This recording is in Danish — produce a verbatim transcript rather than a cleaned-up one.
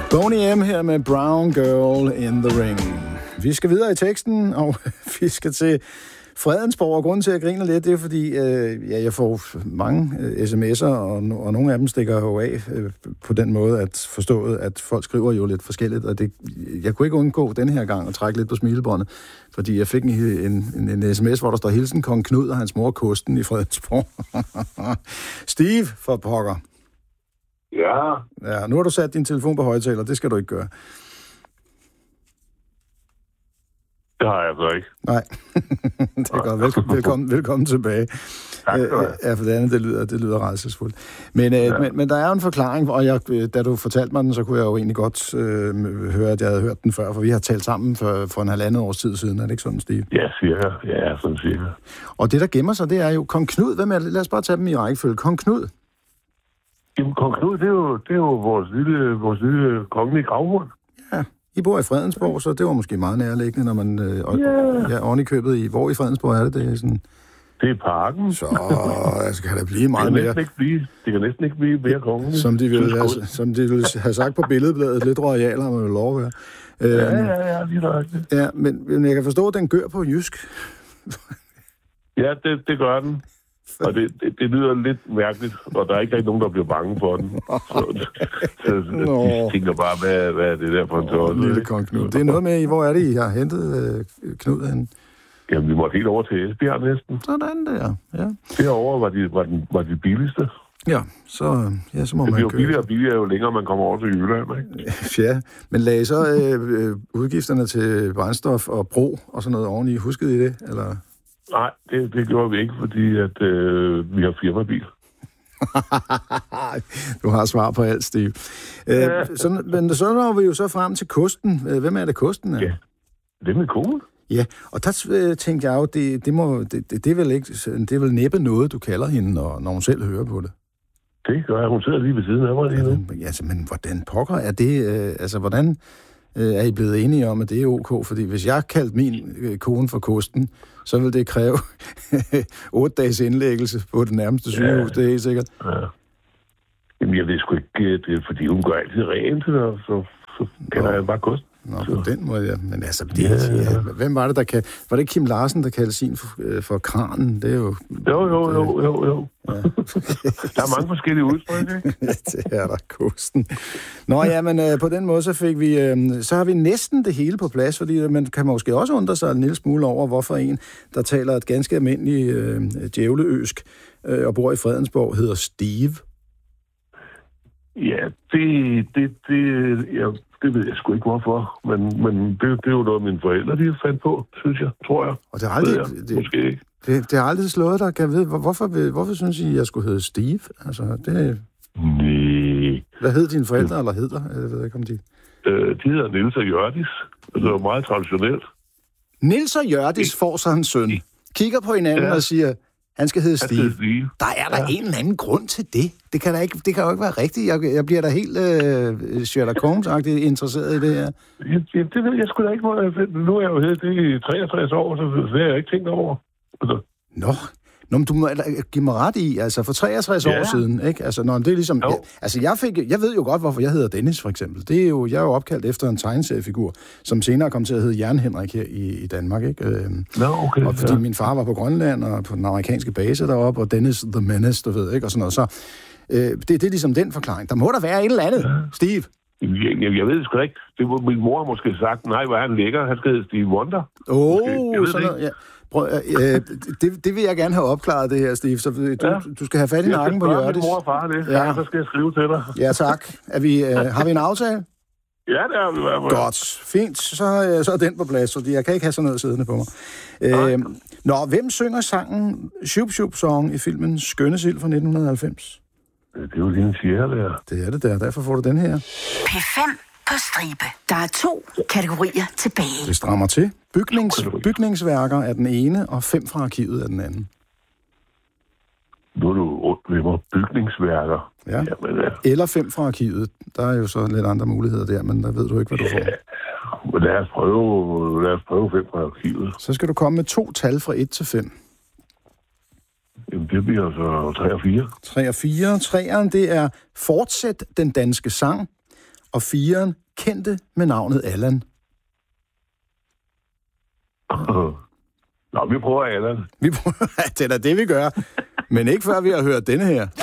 Boney M her med Brown Girl in the Ring. Vi skal videre i teksten, og vi skal til Fredensborg, og grunden til at grine lidt, det er fordi, øh, ja, jeg får mange øh, sms'er, og, og nogle af dem stikker jo af øh, på den måde, at forstået, at folk skriver jo lidt forskelligt, og det, jeg kunne ikke undgå den her gang at trække lidt på smilebåndet, fordi jeg fik en, en, en, en sms, hvor der står hilsen Kong Knud og hans mor Kosten i Fredensborg. Steve for pokker. Ja. Ja, nu har du sat din telefon på højtaler, det skal du ikke gøre. Det har jeg så ikke. Nej, det er godt. Velkommen, velkommen, velkommen tilbage. Tak skal du have. Ja, for det andet, det lyder, det lyder rædselsfuldt. Men, ja. men, men der er jo en forklaring, og jeg, da du fortalte mig den, så kunne jeg jo egentlig godt øh, høre, at jeg havde hørt den før, for vi har talt sammen for, for en halvandet års tid siden, er det ikke sådan, Steve? Ja, cirka. Ja, sådan cirka. Og det, der gemmer sig, det er jo Kong Knud. Hvem er det? Lad os bare tage dem i rækkefølge. Kong Knud. Jamen, Kong Knud, det er jo, det er jo vores, lille, vores lille kongelige gravhund. Ja, I bor i Fredensborg, så det var måske meget nærliggende, når man... Øh, yeah. Ja, oven i købet i... Hvor i Fredensborg er det? Det er sådan... Det er parken. Så altså, kan der blive meget det mere... Ikke blive, det kan næsten ikke blive mere kongeligt. Som de ville have, som de ville have sagt på billedbladet, lidt royal har man jo lov at være. Ja, ja, ja, lige nøjagtigt. Ja, men, men jeg kan forstå, at den gør på jysk. Ja, det, det gør den. Og det, det, det lyder lidt mærkeligt, og der er ikke rigtig nogen, der bliver bange for den. Så, så de tænker bare, hvad, hvad er det der for en tårn? Lille Kong Knud. Det er noget med, hvor er det, I har hentet øh, Knud hen? Jamen, vi måtte helt over til Esbjerg næsten. Sådan der, ja. Derovre var de, var den, var de billigste. Ja, så, ja, så må det man køre. Det bliver billigere og billigere, jo længere man kommer over til Jylland, ikke? Ja, men lagde så øh, udgifterne til brændstof og bro og sådan noget oveni. Huskede I det, eller... Nej, det, det gjorde vi ikke, fordi at, øh, vi har firmabil. Du har svar på alt, Steve. Ja. Øh, så, men så når vi jo så frem til Kosten. Hvem er det, Kosten er? Ja, det er min kone. Ja, og der øh, tænkte jeg jo, det, det, må, det, det, det, er vel ikke, det er vel næppe noget, du kalder hende, når, når hun selv hører på det. Det gør jeg. Hun sidder lige ved siden af mig lige nu. Ja, altså, men hvordan pokker er det? Øh, altså, hvordan... er I blevet enige om, at det er ok? Fordi hvis jeg kaldte min øh, kone for Kosten, så vil det kræve otte dages indlæggelse på det nærmeste sygehus, ja. Det er helt sikkert. Ja. Jamen, jeg ved sgu ikke, det er, fordi hun gør altid rent, så, så, så kalder jeg bare Kosten. Nå, på den måde, ja. Men altså, det, ja. Ja, hvem var det, der kan... Var det Kim Larsen, der kaldte sin for, øh, for kranen? Det er jo... Jo, jo, jo, jo, jo. Ja. Der er mange forskellige udtryk, ikke? Det er der, Kosten. Nå ja, men øh, på den måde, så fik vi... Øh, så har vi næsten det hele på plads, fordi man kan måske også undre sig en lille smule over, hvorfor en, der taler et ganske almindeligt øh, djævleøsk øh, og bor i Fredensborg, hedder Steve. Ja, det... det, det ja. Det ved jeg sgu ikke, hvorfor. Men, men det, det er jo noget, mine forældre de fandt på, synes jeg, tror jeg. Og det har aldrig, det, det, måske ikke. Det, det har aldrig slået dig. Kan jeg vide, hvorfor, hvorfor synes I, at jeg skulle hedde Steve? Altså, det... Nej. Hvad hed dine forældre, eller hedder? Jeg ved ikke, om de... Øh, de hedder Niels og Hjørdis. Det er jo meget traditionelt. Niels og Hjørdis får så en søn. Kigger på hinanden ja. og siger... Han skal hedde Steve. Steve. Der er der ja. en eller anden grund til det. Det kan, da ikke, det kan jo ikke være rigtigt. Jeg, jeg bliver da helt øh, Sherlock Holmes-agtigt interesseret i det her. Ja, det ved jeg sgu da ikke, hvor jeg finder. Nu er jeg jo heddet det i treogtres år, så det har jeg ikke tænkt over. Altså. Nå, Nå, men du må give mig ret i, altså for treogtres ja. år siden, ikke? Altså, når det er ligesom... Ja, altså, jeg, fik, jeg ved jo godt, hvorfor jeg hedder Dennis, for eksempel. Det er jo, jeg er jo opkaldt efter en tegneseriefigur, som senere kom til at hedde Jern-Henrik her i, i Danmark, ikke? Øhm, Nå, okay. Og fordi ja. min far var på Grønland og på den amerikanske base deroppe, og Dennis the Menace, du ved, ikke? Og sådan noget. Så øh, det, det er ligesom den forklaring. Der må der være et eller andet, ja. Steve. Jeg, jeg, jeg ved det sgu ikke. Det var min mor måske sagt, nej, hvor er han lækker. Han skal hedde Steve Wonder. Åh, oh, sådan noget, ja. Prøv, øh, det, det vil jeg gerne have opklaret, det her, Steve. Så du, ja. du skal have fat i nakken på Hjørdis. Jeg skal spørge min mor og far det. Ja. Ja, så skal jeg skrive til dig. Ja, tak. Er vi, øh, har vi en aftale? Ja, det har vi i hvert fald. Godt. Fint. Så, så er den på plads, fordi jeg kan ikke have sådan noget siddende på mig. Øh, nå, hvem synger sangen Shup Shup Song i filmen Skønne Sild fra nitten halvfems? Det er jo lige en fjerde der. Det er det der. Derfor får du den her. P fem på stribe. Der er to kategorier tilbage. Det strammer til. Bygnings, bygningsværker er den ene, og fem fra arkivet er den anden. Nu er du ondt ved mig. Bygningsværker. Ja. Jamen, ja. Eller fem fra arkivet. Der er jo så lidt andre muligheder der, men der ved du ikke, hvad du får. Ja, lad os prøve, lad os prøve fem fra arkivet. Så skal du komme med to tal fra et til fem. Jamen, det bliver så tre og fire. tre og fire. Treeren, det er Fortsæt den danske sang. og fireren kendte med navnet Allan. Nå, vi prøver Allan. Vi prøver, det er da det, vi gør. Men ikke før vi har hørt denne her.